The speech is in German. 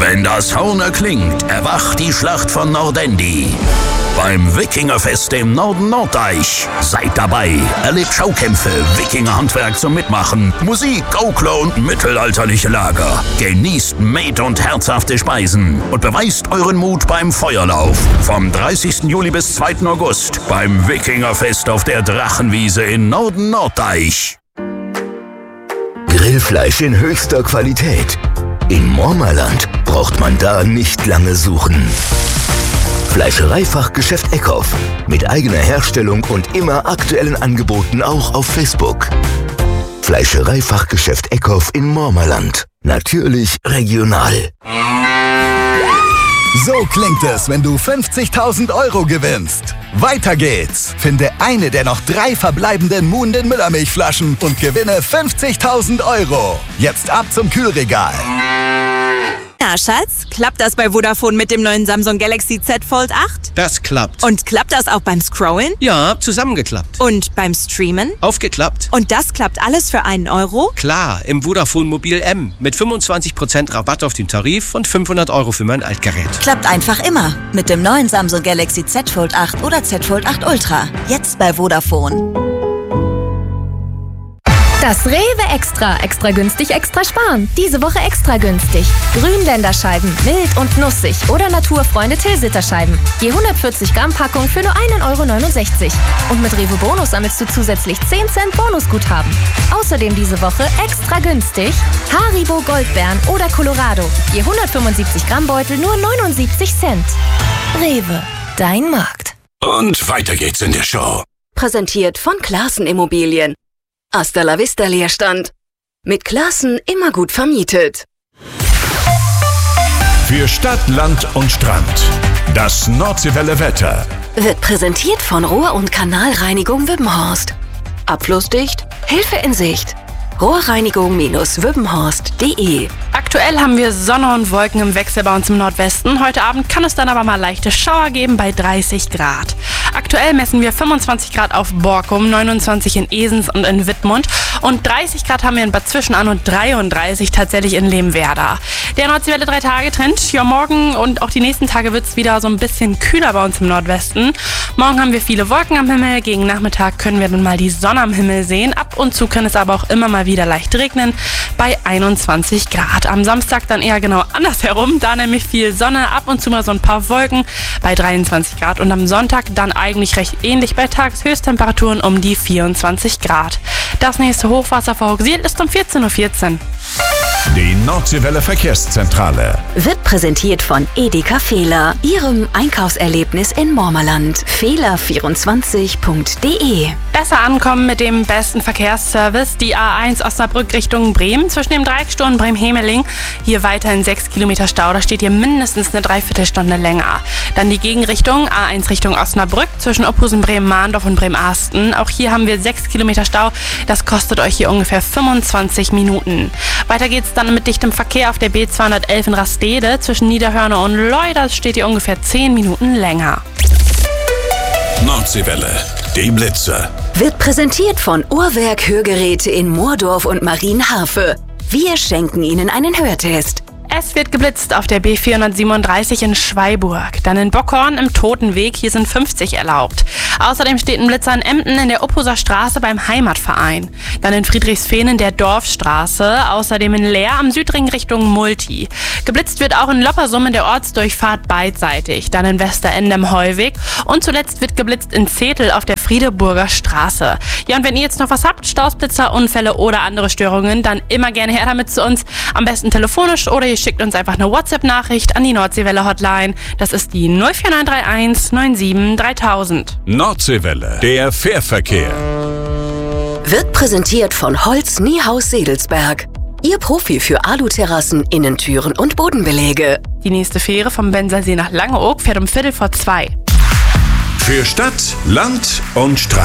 Wenn das Horn erklingt, erwacht die Schlacht von Nordendi. Beim Wikingerfest im Norden-Norddeich. Seid dabei, erlebt Schaukämpfe, Wikingerhandwerk zum Mitmachen, Musik, Gaukler und mittelalterliche Lager. Genießt Met- und herzhafte Speisen und beweist euren Mut beim Feuerlauf. Vom 30. Juli bis 2. August beim Wikingerfest auf der Drachenwiese in Norden-Norddeich. Grillfleisch in höchster Qualität. In Mormerland braucht man da nicht lange suchen. Fleischereifachgeschäft Eckhoff. Mit eigener Herstellung und immer aktuellen Angeboten auch auf Facebook. Fleischereifachgeschäft Eckhoff in Mormerland. Natürlich regional. So klingt es, wenn du 50.000 € gewinnst. Weiter geht's. Finde eine der noch 3 verbleibenden Muhnden Müllermilchflaschen und gewinne 50.000 €. Jetzt ab zum Kühlregal. Na, Schatz, klappt das bei Vodafone mit dem neuen Samsung Galaxy Z Fold 8? Das klappt. Und klappt das auch beim Scrollen? Ja, zusammengeklappt. Und beim Streamen? Aufgeklappt. Und das klappt alles für 1 €? Klar, im Vodafone Mobil M mit 25% Rabatt auf den Tarif und 500 € für mein Altgerät. Klappt einfach immer mit dem neuen Samsung Galaxy Z Fold 8 oder Z Fold 8 Ultra. Jetzt bei Vodafone. Das Rewe Extra. Extra günstig, extra sparen. Diese Woche extra günstig. Grünländerscheiben, mild und nussig oder Naturfreunde Tilsiterscheiben. Je 140 Gramm Packung für nur 1,69 €. Und mit Rewe Bonus sammelst du zusätzlich 10 Cent Bonusguthaben. Außerdem diese Woche extra günstig Haribo Goldbeeren oder Colorado. Je 175 Gramm Beutel nur 79 Cent. Rewe, dein Markt. Und weiter geht's in der Show. Präsentiert von Classen Immobilien. Hasta la vista Leerstand. Mit Classen immer gut vermietet. Für Stadt, Land und Strand. Das Nordseewelle Wetter. Wird präsentiert von Rohr- und Kanalreinigung Wübbenhorst. Abflussdicht, Hilfe in Sicht. Rohrreinigung-wübbenhorst.de. Aktuell haben wir Sonne und Wolken im Wechsel bei uns im Nordwesten. Heute Abend kann es dann aber mal leichte Schauer geben bei 30 Grad. Aktuell messen wir 25 Grad auf Borkum, 29 in Esens und in Wittmund und 30 Grad haben wir in Bad Zwischenahn und 33 tatsächlich in Lehmwerda. Der Nordseewelle 3-Tage-Trend, ja morgen und auch die nächsten Tage wird es wieder so ein bisschen kühler bei uns im Nordwesten. Morgen haben wir viele Wolken am Himmel, gegen Nachmittag können wir dann mal die Sonne am Himmel sehen. Ab und zu kann es aber auch immer mal wieder leicht regnen bei 21 Grad. Am Samstag dann eher genau andersherum, da nämlich viel Sonne, ab und zu mal so ein paar Wolken bei 23 Grad und am Sonntag dann eigentlich recht ähnlich bei Tageshöchsttemperaturen um die 24 Grad. Das nächste Hochwasser vor Hooksiel ist um 14:14 Uhr. Die Nordseewelle Verkehrszentrale. Wird präsentiert von Edeka Fehler, Ihrem Einkaufserlebnis in Mormerland. Fehler24.de. Besser ankommen mit dem besten Verkehrsservice. Die A1 Osnabrück Richtung Bremen zwischen dem Dreiecksturm Bremen-Hemeling. Hier weiterhin 6 Kilometer Stau, da steht hier mindestens eine Dreiviertelstunde länger. Dann die Gegenrichtung A1 Richtung Osnabrück zwischen Ophusen, Bremen-Mahndorf und Bremen-Arsten. Auch hier haben wir 6 Kilometer Stau. Das kostet euch hier ungefähr 25 Minuten. Weiter geht's dann mit dichtem Verkehr auf der B211 in Rastede zwischen Niederhörne und Leu. Das steht hier ungefähr 10 Minuten länger. Nordseewelle, die Blitze. Wird präsentiert von Uhrwerk Hörgeräte in Moordorf und Marienharfe. Wir schenken Ihnen einen Hörtest. Es wird geblitzt auf der B437 in Schweiburg. Dann in Bockhorn im Totenweg, hier sind 50 erlaubt. Außerdem steht ein Blitzer in Emden in der Uphuser Straße beim Heimatverein. Dann in Friedrichsfehn in der Dorfstraße. Außerdem in Leer am Südring Richtung Multi. Geblitzt wird auch in Loppersum in der Ortsdurchfahrt beidseitig. Dann in Westerende im Heuweg. Und zuletzt wird geblitzt in Zetel auf der Friedeburger Straße. Ja, und wenn ihr jetzt noch was habt, Stausblitzer, Unfälle oder andere Störungen, dann immer gerne her damit zu uns. Am besten telefonisch oder ihr schickt uns einfach eine WhatsApp-Nachricht an die Nordseewelle-Hotline. Das ist die 04931 97 3000. Nordseewelle, der Fährverkehr. Wird präsentiert von Holz Niehaus Sedelsberg. Ihr Profi für Aluterrassen, Innentüren und Bodenbeläge. Die nächste Fähre vom Bensersee nach Langeoog fährt um 1:15. Für Stadt, Land und Strand.